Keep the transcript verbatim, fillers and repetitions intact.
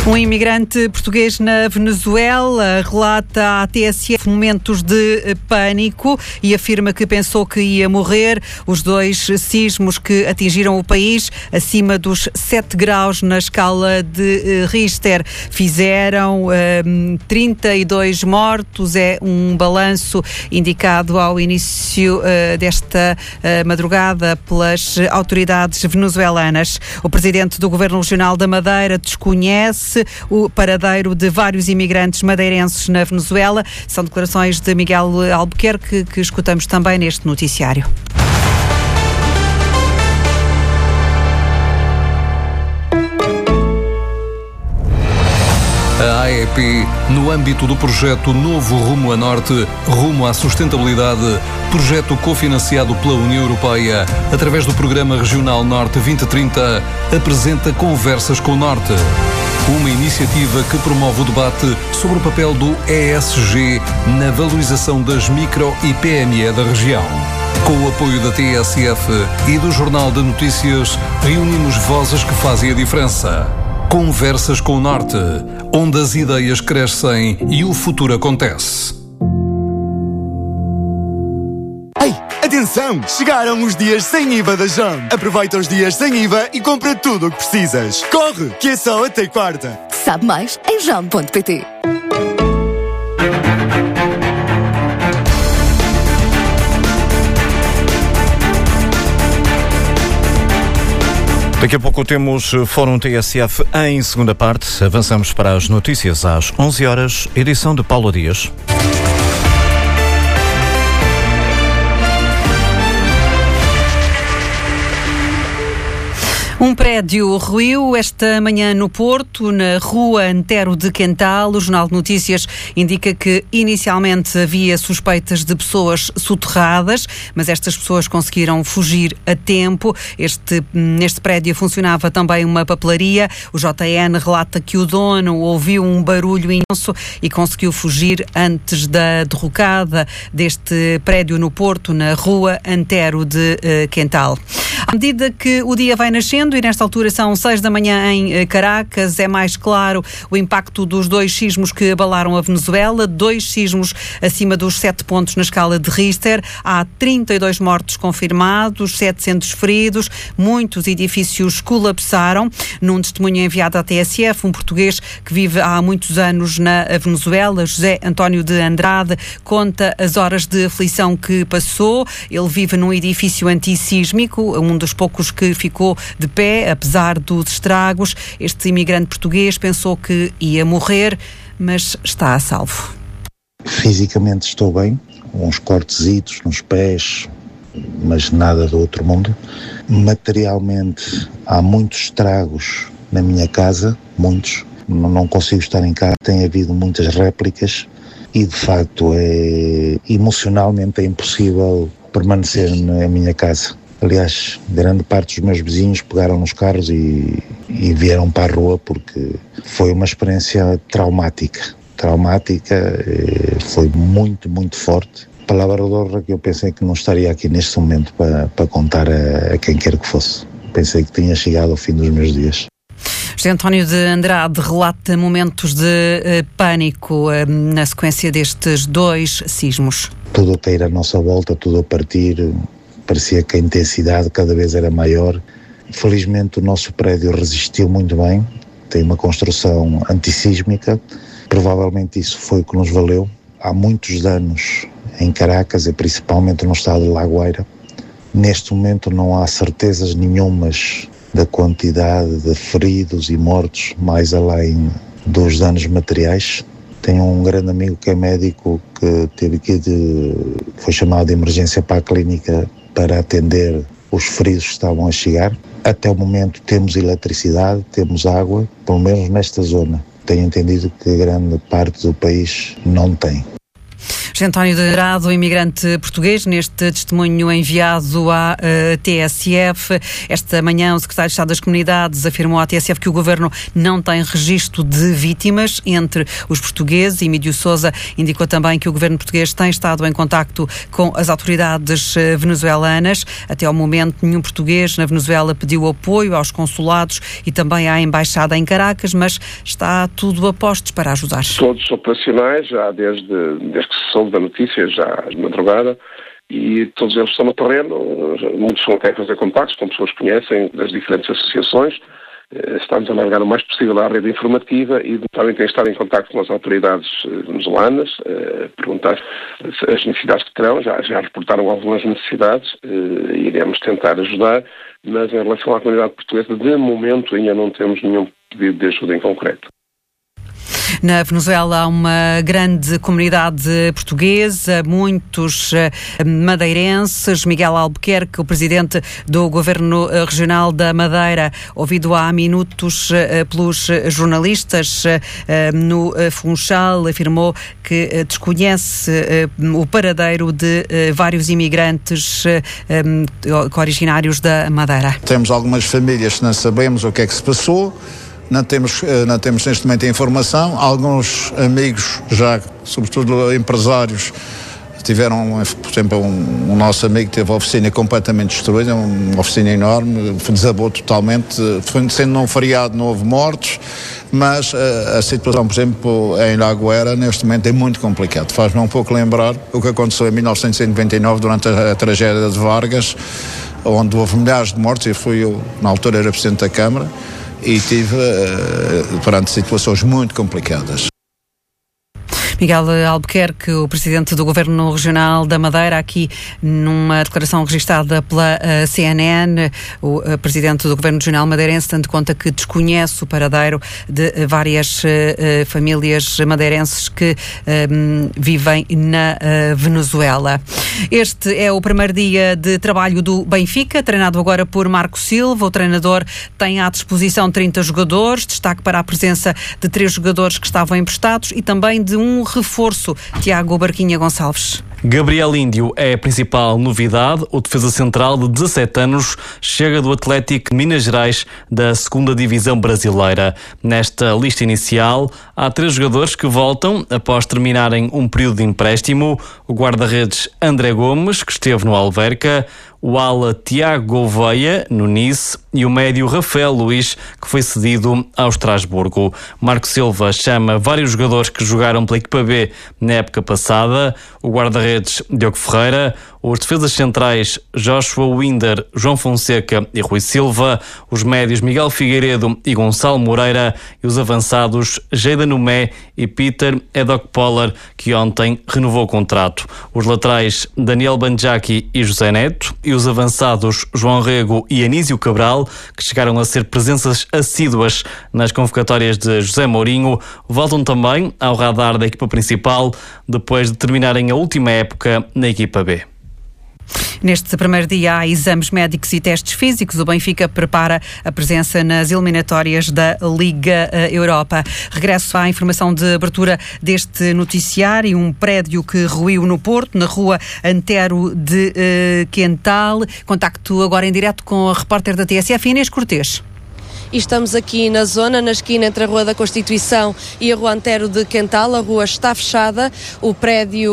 Um imigrante português na Venezuela relata à T S F momentos de pânico e afirma que pensou que ia morrer. Os dois sismos que atingiram o país acima dos sete graus na escala de Richter fizeram um, trinta e dois mortos. É um balanço indicado ao início uh, desta uh, madrugada pelas autoridades venezuelanas. O presidente do Governo Regional da Madeira desconhece o paradeiro de vários imigrantes madeirenses na Venezuela. São declarações de Miguel Albuquerque que escutamos também neste noticiário. A A E P, no âmbito do projeto Novo Rumo a Norte, Rumo à Sustentabilidade, projeto cofinanciado pela União Europeia, através do Programa Regional Norte vinte trinta, apresenta Conversas com o Norte. Uma iniciativa que promove o debate sobre o papel do E S G na valorização das micro e P M E da região. Com o apoio da T S F e do Jornal de Notícias, reunimos vozes que fazem a diferença. Conversas com o Norte, onde as ideias crescem e o futuro acontece. Ei, atenção! Chegaram os dias sem I V A da Jam. Aproveita os dias sem I V A e compra tudo o que precisas. Corre, que é só até quarta. Sabe mais em jam ponto pt. Daqui a pouco temos Fórum T S F em segunda parte. Avançamos para as notícias às onze horas, edição de Paulo Dias. Um prédio ruiu esta manhã no Porto, na rua Antero de Quental. O Jornal de Notícias indica que inicialmente havia suspeitas de pessoas soterradas, mas estas pessoas conseguiram fugir a tempo. Este, neste prédio funcionava também uma papelaria. O J N relata que o dono ouviu um barulho imenso e conseguiu fugir antes da derrocada deste prédio no Porto, na rua Antero de uh, Quental. À medida que o dia vai nascendo, e nesta altura são seis da manhã em Caracas, é mais claro o impacto dos dois sismos que abalaram a Venezuela, dois sismos acima dos sete pontos na escala de Richter. Há trinta e dois mortos confirmados, setecentos feridos, muitos edifícios colapsaram. Num testemunho enviado à T S F, um português que vive há muitos anos na Venezuela, José António de Andrade, conta as horas de aflição que passou. Ele vive num edifício antissísmico, um dos poucos que ficou de pé, apesar dos estragos. Este imigrante português pensou que ia morrer, mas está a salvo. Fisicamente estou bem, uns cortezitos nos pés, mas nada do outro mundo. Materialmente há muitos estragos na minha casa, muitos. Não consigo estar em casa, tem havido muitas réplicas e de facto é emocionalmente é impossível permanecer na minha casa. Aliás, grande parte dos meus vizinhos pegaram nos carros e, e vieram para a rua porque foi uma experiência traumática. Traumática, foi muito, muito forte. Palavra de honra que eu pensei que não estaria aqui neste momento para, para contar a, a quem quer que fosse. Pensei que tinha chegado ao fim dos meus dias. José António de Andrade relata momentos de uh, pânico uh, na sequência destes dois sismos. Tudo a cair à nossa volta, tudo a partir. Parecia que a intensidade cada vez era maior. Felizmente o nosso prédio resistiu muito bem, tem uma construção antissísmica, provavelmente isso foi o que nos valeu. Há muitos danos em Caracas e principalmente no estado de La Guaira. Neste momento não há certezas nenhumas da quantidade de feridos e mortos, mais além dos danos materiais. Tenho um grande amigo que é médico que teve que de, foi chamado de emergência para a clínica para atender os feridos que estavam a chegar. Até o momento temos eletricidade, temos água, pelo menos nesta zona. Tenho entendido que grande parte do país não tem. José António de Grado, imigrante português, neste testemunho enviado à uh, T S F. Esta manhã, o secretário de Estado das Comunidades afirmou à T S F que o governo não tem registro de vítimas entre os portugueses, e Mídio Sousa indicou também que o governo português tem estado em contacto com as autoridades uh, venezuelanas. Até ao momento, nenhum português na Venezuela pediu apoio aos consulados e também à embaixada em Caracas, mas está tudo a postos para ajudar. Todos operacionais, já desde, desde que se soube da notícia, já de madrugada, e todos eles estão no terreno. Muitos vão até fazer contactos com pessoas que conhecem das diferentes associações. Estamos a alargar o mais possível a rede informativa e também tem estado em contacto com as autoridades venezuelanas, perguntar as necessidades que terão. Já, já reportaram algumas necessidades e iremos tentar ajudar, mas em relação à comunidade portuguesa, de momento ainda não temos nenhum pedido de ajuda em concreto. Na Venezuela há uma grande comunidade portuguesa, muitos madeirenses. Miguel Albuquerque, o presidente do Governo Regional da Madeira, ouvido há minutos pelos jornalistas no Funchal, afirmou que desconhece o paradeiro de vários imigrantes originários da Madeira. Temos algumas famílias que não sabemos o que é que se passou. Não temos, não temos neste momento a informação. Alguns amigos, já, sobretudo empresários, tiveram, por exemplo, um, um nosso amigo teve a oficina completamente destruída, uma oficina enorme, desabou totalmente. Sendo não feriado, não houve mortos, mas a, a situação, por exemplo, em Lagoeira, neste momento é muito complicado. Faz-me um pouco lembrar o que aconteceu em mil novecentos e noventa e nove, durante a, a tragédia de Vargas, onde houve milhares de mortos. Eu fui, eu, na altura era presidente da Câmara, e tive uh, perante situações muito complicadas. Miguel Albuquerque, o presidente do Governo Regional da Madeira, aqui numa declaração registada pela uh, C N N, o uh, presidente do Governo Regional madeirense dando conta que desconhece o paradeiro de uh, várias uh, uh, famílias madeirenses que uh, vivem na uh, Venezuela. Este é o primeiro dia de trabalho do Benfica, treinado agora por Marco Silva. O treinador tem à disposição trinta jogadores, destaque para a presença de três jogadores que estavam emprestados e também de um reforço, Tiago Barquinha Gonçalves. Gabriel Índio é a principal novidade. O defesa central de dezassete anos chega do Atlético de Minas Gerais da segunda Divisão Brasileira. Nesta lista inicial, há três jogadores que voltam após terminarem um período de empréstimo. O guarda-redes André Gomes, que esteve no Alverca, o ala Tiago Gouveia, no Nice, e o médio Rafael Luís, que foi cedido ao Estrasburgo. Marco Silva chama vários jogadores que jogaram pela equipa B na época passada, o guarda-redes Diogo Ferreira, os defesas centrais Joshua Winder, João Fonseca e Rui Silva, os médios Miguel Figueiredo e Gonçalo Moreira e os avançados Jeidan Numé e Peter Edok Poller, que ontem renovou o contrato. Os laterais Daniel Banjaki e José Neto e os avançados João Rego e Anísio Cabral, que chegaram a ser presenças assíduas nas convocatórias de José Mourinho, voltam também ao radar da equipa principal depois de terminarem a última época na equipa B. Neste primeiro dia há exames médicos e testes físicos. O Benfica prepara a presença nas eliminatórias da Liga Europa. Regresso à informação de abertura deste noticiário. Um prédio que ruiu no Porto, na rua Antero de uh, Quental. Contacto agora em direto com a repórter da T S F, Inês Cortês. E estamos aqui na zona, na esquina entre a Rua da Constituição e a Rua Antero de Quental. A rua está fechada, o prédio